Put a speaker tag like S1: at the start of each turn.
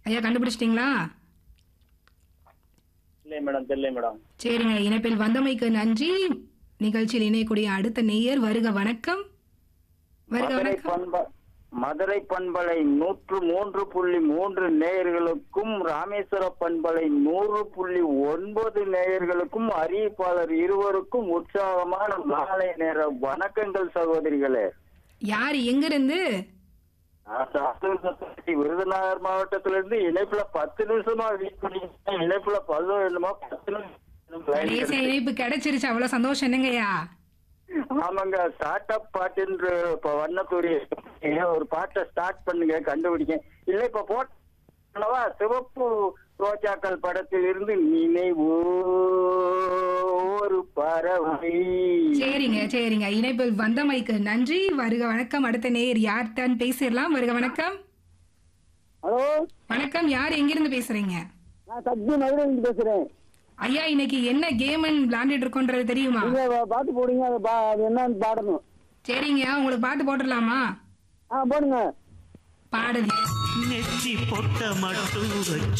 S1: ஐயா கண்டுபிடிச்சிட்டீங்களா?
S2: இல்லை மேடம், தெரியல மேடம்.
S1: சரிங்க, இணைப்பில் வந்தமைக்கு நன்றி. நிகழ்ச்சியில் இணையக்கூடிய அடுத்த நேயர் வருக வணக்கம். வருக வணக்கம்.
S2: மதுரை பண்பலை 103.3 நேயர்களுக்கும், ராமேஸ்வர பண்பலை 100.9 நேயர்களுக்கும், அறிவிப்பாளர் இருவருக்கும் உற்சாகமான மாலை நேர வணக்கங்கள் சகோதரிகளே.
S1: யாரு எங்கிருந்து?
S2: விருதுநகர் மாவட்டத்திலிருந்து இணைப்புல 10 நிமிஷமா வெயிட் பண்ணிருக்கேன். இணைப்புல 10 நிமிஷமா
S1: இணைப்பு கிடைச்சிருச்சு, அவ்வளவு சந்தோஷம். என்னங்கய்யா?
S2: ஆமாங்க, ஸ்டார்ட் அப் பாட்டுன்ற வண்ணத்துடைய ஒரு பாட்டை ஸ்டார்ட் பண்ணுங்க, கண்டுபிடிக்க. இல்ல இப்ப போட்டவா சிவப்பு ரோஜாக்கள் படத்தில் இருந்து நினைவோ ஒரு பறவை.
S1: சரிங்க சரிங்க, இணைப்பில் வந்தமைக்கு நன்றி. வருக வணக்கம். அடுத்த நேயர் யார்தான் பேசிடலாம். வருக வணக்கம்.
S3: ஹலோ
S1: வணக்கம், யார் எங்கிருந்து பேசுறீங்க?
S3: நான் சக்தி மதுரையிலிருந்து பேசுறேன்.
S1: ஐயா, இன்னைக்கு என்ன கேம் விளையாண்டுட்டு இருக்கோன்றது தெரியுமா?
S3: நீங்க பாட்டு போடுங்க, அது என்னன்னு பாடணும்.
S1: சரிங்க, உங்களுக்கு பாட்டு போட்டுடலாமா?
S3: போடுங்க.
S1: பாடல்
S4: நெற்றி பொட்ட மட்டும்